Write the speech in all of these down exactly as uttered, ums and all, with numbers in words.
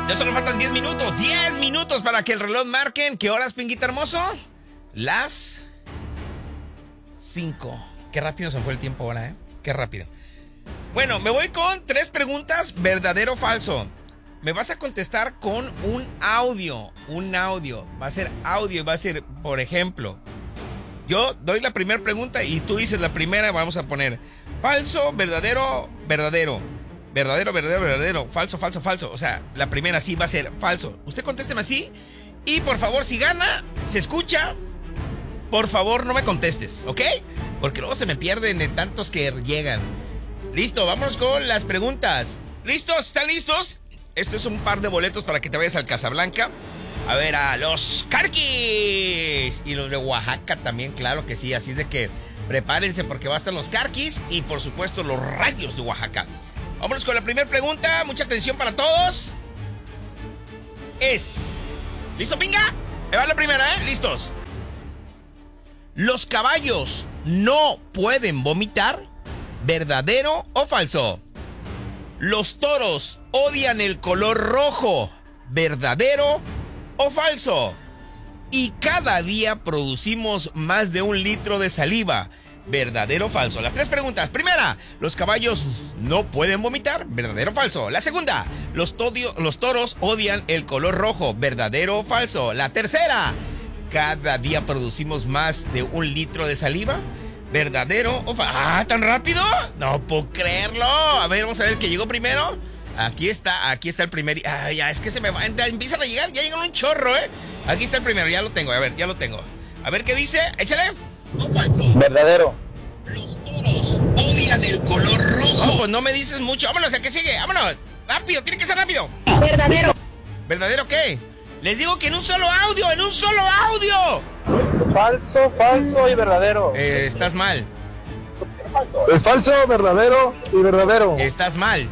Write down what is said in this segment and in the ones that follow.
Ya solo faltan diez minutos. diez minutos para que el reloj marquen. ¿Qué horas, Pinguita hermoso? Las cinco. Qué rápido se fue el tiempo ahora, ¿eh? Qué rápido. Bueno, me voy con tres preguntas, verdadero o falso. Me vas a contestar con un audio. Un audio. Va a ser audio y va a ser, por ejemplo, yo doy la primera pregunta y tú dices la primera. Vamos a poner falso, verdadero, verdadero. Verdadero, verdadero, verdadero. Falso, falso, falso. O sea, la primera sí va a ser falso. Usted contésteme así. Y por favor, si gana, se escucha. Por favor, no me contestes, ¿ok? Porque luego se me pierden de tantos que llegan. Listo, vámonos con las preguntas. ¿Listos? ¿Están listos? Esto es un par de boletos para que te vayas al Casablanca. A ver, a los Carquis. Y los de Oaxaca también, claro que sí. Así es de que prepárense porque va a estar los Carquis. Y por supuesto, los Rayos de Oaxaca. Vámonos con la primera pregunta. Mucha atención para todos. Es... ¿Listo, pinga? Ahí va la primera, ¿eh? ¿Listos? ¿Los caballos no pueden vomitar? ¿Verdadero o falso? ¿Los toros odian el color rojo? ¿Verdadero o falso? Y cada día producimos más de un litro de saliva. ¿Verdadero o falso? Las tres preguntas. Primera, ¿los caballos no pueden vomitar? ¿Verdadero o falso? La segunda, ¿los, todio, los toros odian el color rojo? ¿Verdadero o falso? La tercera, ¿cada día producimos más de un litro de saliva? ¿Verdadero o falso? ¡Ah, tan rápido! No puedo creerlo. A ver, vamos a ver qué llegó primero. Aquí está, aquí está el primer. Ah, ya, es que se me va. Empiezan a llegar, ya llegan un chorro, ¿eh? Aquí está el primero, ya lo tengo. A ver, ya lo tengo. A ver qué dice. Échale. ¿O falso? Verdadero. Los toros odian el color rojo. No, pues no me dices mucho. Vámonos, ¿a qué sigue? Vámonos. Rápido, tiene que ser rápido. Verdadero. ¿Verdadero qué? Les digo que en un solo audio, en un solo audio. Falso, falso y verdadero. Eh, estás mal. Es falso, verdadero y verdadero. Estás mal.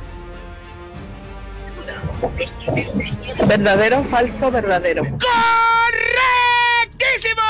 Verdadero, falso, verdadero. ¡Correctísimo!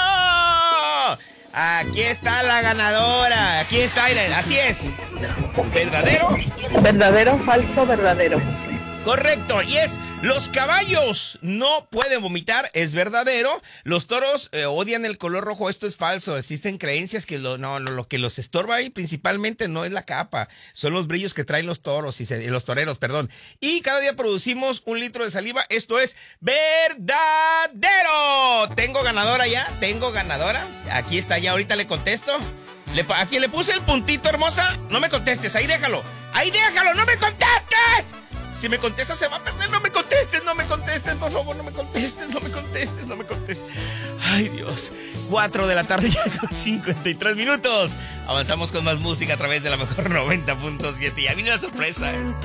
Aquí está la ganadora. Aquí está, así es. ¿Verdadero? Verdadero, falso, verdadero. Correcto, y es, los caballos no pueden vomitar, es verdadero. Los toros eh, odian el color rojo, esto es falso. Existen creencias que lo, no, no, lo que los estorba ahí principalmente no es la capa, son los brillos que traen los toros y se, los toreros, perdón. Y cada día producimos un litro de saliva, esto es verdadero. Tengo ganadora ya, tengo ganadora. Aquí está ya, ahorita le contesto. Le, a quien le puse el puntito, hermosa, no me contestes, ahí déjalo. Ahí déjalo, no me contestes. Si me contestas se va a perder, no me contestes, no me contestes, por favor, no me contestes, no me contestes, no me contestes. Ay, Dios. cuatro de la tarde ya con cincuenta y tres minutos. Avanzamos con más música a través de la mejor noventa punto siete. Ya vino la sorpresa, ¿eh?